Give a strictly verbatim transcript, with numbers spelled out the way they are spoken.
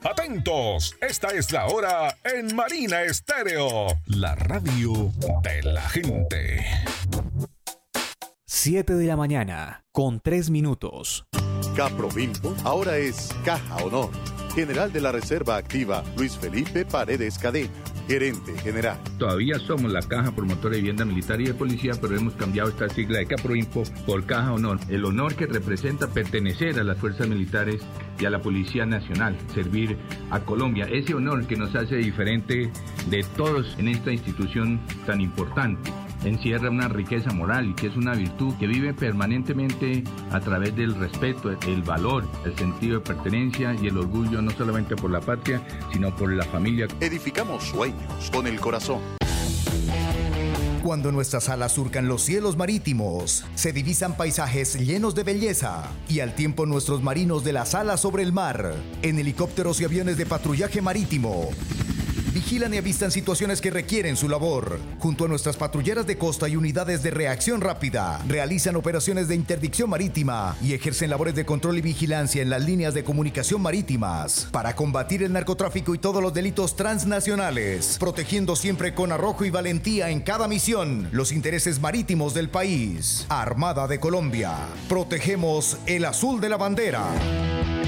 Atentos, esta es la hora en Marina Estéreo, la radio de la gente. siete de la mañana, con tres minutos. Caprovimpo ahora es Caja Honor. General de la Reserva Activa, Luis Felipe Paredes Cadena, gerente general. Todavía somos la Caja Promotora de Vivienda Militar y de Policía, pero hemos cambiado esta sigla de Caprovimpo por Caja Honor. El honor que representa pertenecer a las fuerzas militares y a la Policía Nacional, servir a Colombia. Ese honor que nos hace diferente de todos en esta institución tan importante. Encierra una riqueza moral y que es una virtud que vive permanentemente a través del respeto, el valor, el sentido de pertenencia y el orgullo no solamente por la patria, sino por la familia. Edificamos sueños con el corazón. Cuando nuestras alas surcan los cielos marítimos, se divisan paisajes llenos de belleza y al tiempo nuestros marinos de las alas sobre el mar, en helicópteros y aviones de patrullaje marítimo, vigilan y avistan situaciones que requieren su labor. Junto a nuestras patrulleras de costa y unidades de reacción rápida, realizan operaciones de interdicción marítima y ejercen labores de control y vigilancia en las líneas de comunicación marítimas para combatir el narcotráfico y todos los delitos transnacionales, protegiendo siempre con arrojo y valentía en cada misión los intereses marítimos del país. Armada de Colombia, protegemos el azul de la bandera.